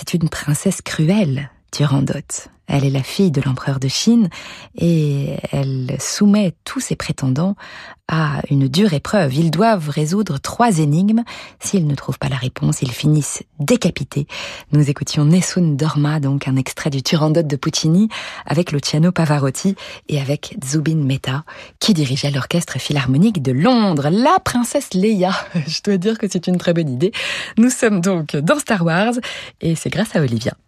est une princesse cruelle, Turandot. Elle est la fille de l'empereur de Chine et elle soumet tous ses prétendants à une dure épreuve. Ils doivent résoudre 3 énigmes. S'ils ne trouvent pas la réponse, ils finissent décapités. Nous écoutions Nessun Dorma, donc un extrait du Turandot de Puccini avec Luciano Pavarotti et avec Zubin Mehta qui dirigeait l'orchestre philharmonique de Londres. La princesse Leia. Je dois dire que c'est une très bonne idée. Nous sommes donc dans Star Wars et c'est grâce à Olivia.